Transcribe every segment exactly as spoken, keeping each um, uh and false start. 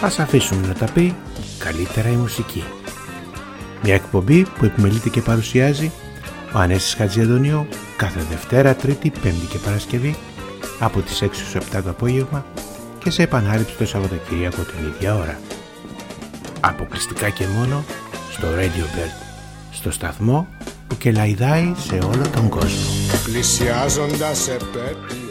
Ας αφήσουμε να τα πει καλύτερα η μουσική. Μια εκπομπή που επιμελείται και παρουσιάζει ο Ανέστης Χατζηαντονίου κάθε Δευτέρα, Τρίτη, Πέμπτη και Παρασκευή από τις έξι στους επτά το απόγευμα και σε επανάληψη το Σαββατοκύριακο την ίδια ώρα. Αποκλειστικά και μόνο στο Radio Bird, στο σταθμό που κελαϊδάει σε όλο τον κόσμο. Πλησιάζοντας επέτειο.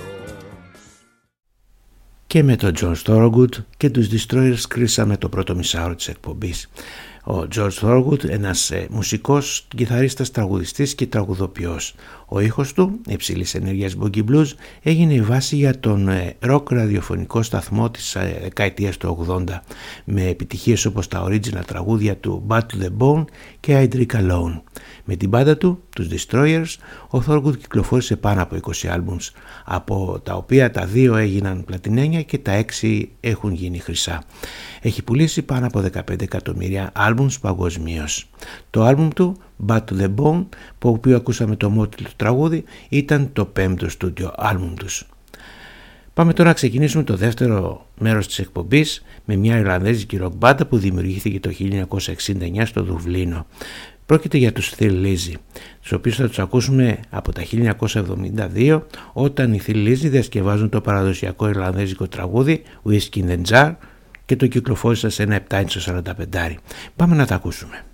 Και με τον John Thorogood και τους Destroyers κρίσαμε το πρώτο μισάωρο της εκπομπής. Ο George Thorogood, ένας ε, μουσικός, κιθαρίστας, τραγουδιστής και τραγουδοποιός. Ο ήχος του, υψηλής ενέργειας boogie blues, έγινε η βάση για τον ε, rock ραδιοφωνικό σταθμό της ε, δεκαετίας του ογδόντα, με επιτυχίες όπως τα original τραγούδια του Bad to the Bone και I Drink Alone. Με την μπάντα του, τους Destroyers, ο Thorogood κυκλοφόρησε πάνω από είκοσι άλμπουμς, από τα οποία τα δύο έγιναν πλατινένια και τα έξι έχουν γίνει χρυσά. Έχει πουλήσει πάνω από δεκαπέντε εκατομμύρια άλμπουμς παγκοσμίως. Το άλμπουμ του, Bad to the Bone, που οποίο ακούσαμε το μότιλο του τραγούδι, ήταν το πέμπτο στούντιο άλμπουμ τους. Πάμε τώρα να ξεκινήσουμε το δεύτερο μέρος της εκπομπής με μια Ιρλανδέζικη ροκ μπάντα που δημιουργήθηκε το χίλια εννιακόσια εξήντα εννιά στο Δουβλίνο. Πρόκειται για τους Thin Lizzy, τους οποίους θα τους ακούσουμε από τα χίλια εννιακόσια εβδομήντα δύο, όταν οι Thin Lizzy διασκευάζουν το παραδοσιακό Ιρλανδέζικο τραγούδι Whiskey in the Jar και το κυκλοφόρησαν σε ένα επτά ίντσο σαράντα πέντε. Πάμε να τα ακούσουμε.